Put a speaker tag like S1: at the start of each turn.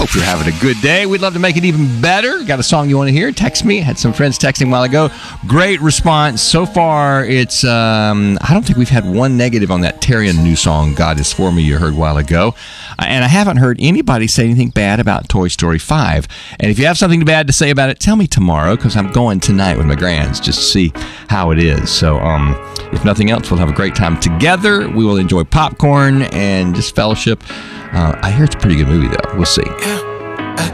S1: Hope you're having a good day. We'd love to make it even better. Got a song you want to hear? Text me. Had some friends texting a while ago. Great response. So far, it's, I don't think we've had one negative on that Tarian new song, God Is For Me, you heard a while ago. And I haven't heard anybody say anything bad about Toy Story 5. And if you have something bad to say about it, tell me tomorrow, because I'm going tonight with my grands just to see how it is. So, if nothing else, we'll have a great time together. We will enjoy popcorn and just fellowship. I hear it's a pretty good movie, though. We'll see.